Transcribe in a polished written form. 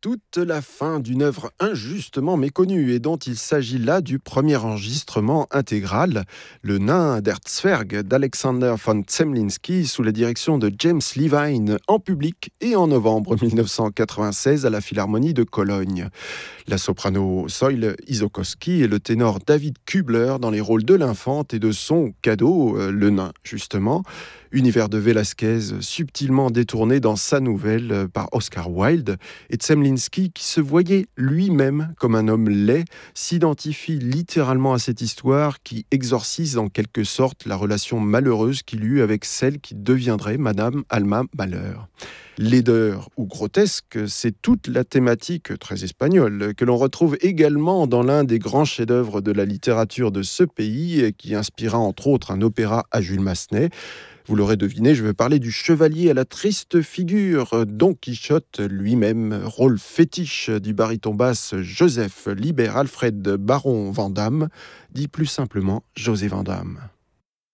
toute la fin d'une œuvre injustement méconnue et dont il s'agit là du premier enregistrement intégral, Le Nain der Zwerg d'Alexander von Zemlinsky sous la direction de James Levine en public et en novembre 1996 à la Philharmonie de Cologne. La soprano Soile Isokowski et le ténor David Kubler dans les rôles de l'infante et de son cadeau, le nain justement. Univers de Velázquez subtilement détourné dans sa nouvelle par Oscar Wilde, et Zemlinsky, qui se voyait lui-même comme un homme laid, s'identifie littéralement à cette histoire qui exorcise en quelque sorte la relation malheureuse qu'il eut avec celle qui deviendrait Madame Alma Mahler. Laideur ou grotesque, c'est toute la thématique très espagnole que l'on retrouve également dans l'un des grands chefs-d'œuvre de la littérature de ce pays qui inspira entre autres un opéra à Jules Massenet. Vous l'aurez deviné, je veux parler du chevalier à la triste figure, Don Quichotte lui-même, rôle fétiche du baryton basse Joseph Libert Alfred Baron Vandamme, dit plus simplement José Vandamme.